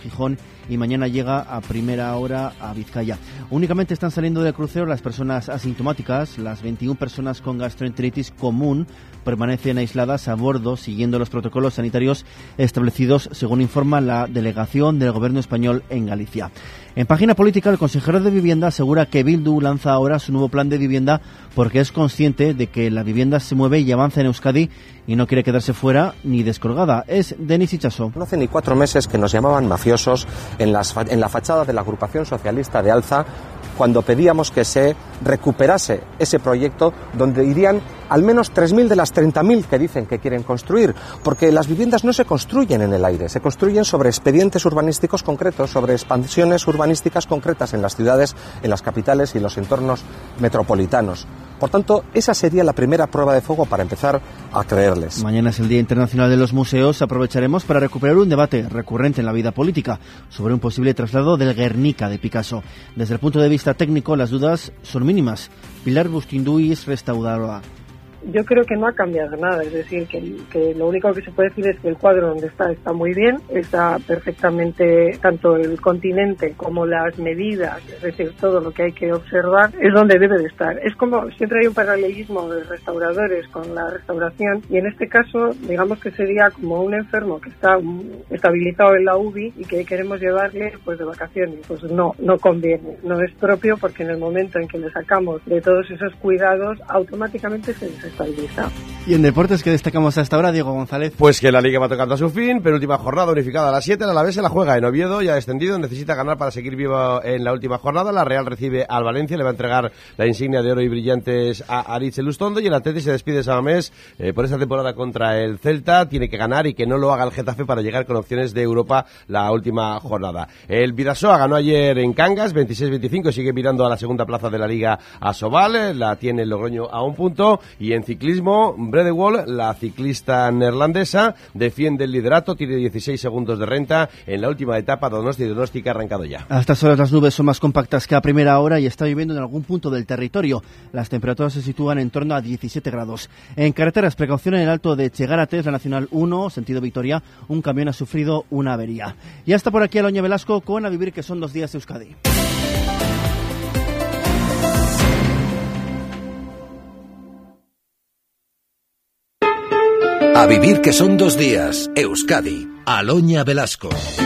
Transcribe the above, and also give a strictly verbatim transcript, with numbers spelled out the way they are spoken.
Gijón y mañana llega a primera hora a Vizcaya. Únicamente están saliendo del crucero las personas asintomáticas. Las veintiuna personas con gastroenteritis común permanecen aisladas a bordo siguiendo los protocolos sanitarios establecidos, según informa la delegación del Gobierno español en Galicia. En página política, el consejero de Vivienda asegura que Bildu lanza ahora su nuevo plan de vivienda porque es consciente de que la vivienda se mueve y avanza en Euskadi y no quiere quedarse fuera ni descolgada. Es Denis Itxaso. No hace ni cuatro meses que nos llamaban mafiosos en, las, en la fachada de la agrupación socialista de Alza cuando pedíamos que se recuperase ese proyecto donde irían al menos tres mil de las treinta mil que dicen que quieren construir, porque las viviendas no se construyen en el aire, se construyen sobre expedientes urbanísticos concretos, sobre expansiones urbanísticas concretas en las ciudades, en las capitales y en los entornos metropolitanos. Por tanto, esa sería la primera prueba de fuego para empezar a creerles. Mañana es el Día Internacional de los Museos. Aprovecharemos para recuperar un debate recurrente en la vida política sobre un posible traslado del Guernica de Picasso. Desde el punto de vista técnico, las dudas son mínimas. Pilar Bustinduis, restauradora. Yo creo que no ha cambiado nada, es decir, que, que lo único que se puede decir es que el cuadro donde está está muy bien, está perfectamente, tanto el continente como las medidas, es decir, todo lo que hay que observar es donde debe de estar. Es como, siempre hay un paralelismo de restauradores con la restauración y en este caso, digamos que sería como un enfermo que está estabilizado en la U B I y que queremos llevarle pues de vacaciones. Pues no, no conviene, no es propio porque en el momento en que le sacamos de todos esos cuidados, automáticamente se desestabiliza. Y en deportes, que destacamos hasta ahora, Diego González. Pues que la Liga va tocando a su fin, penúltima jornada unificada a las siete, el Alavés se la juega en Oviedo, ya ha descendido, necesita ganar para seguir vivo en la última jornada. La Real recibe al Valencia, le va a entregar la insignia de oro y brillantes a Aritz Elustondo, y el Atleti se despide de Samamés eh, por esta temporada contra el Celta, tiene que ganar y que no lo haga el Getafe para llegar con opciones de Europa la última jornada. El Bidasoa ganó ayer en Cangas, veintiséis veinticinco, sigue mirando a la segunda plaza de la Liga Asobal, la tiene el Logroño a un punto, y en ciclismo, Bredewall, la ciclista neerlandesa, defiende el liderato, tiene dieciséis segundos de renta en la última etapa, Donosti Donosti, que ha arrancado ya. A estas horas las nubes son más compactas que a primera hora y está lloviendo en algún punto del territorio. Las temperaturas se sitúan en torno a diecisiete grados. En carreteras, precaución en el alto de Chegarates, la Nacional uno, sentido Vitoria, un camión ha sufrido una avería. Y hasta por aquí Aloña Velasco con A Vivir, que son dos días de Euskadi. A vivir, que son dos días. Euskadi. Aloña Velasco.